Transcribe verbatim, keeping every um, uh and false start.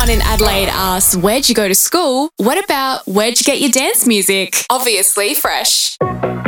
Everyone in Adelaide asks, where'd you go to school? What about where'd you get your dance music? Obviously, Fresh.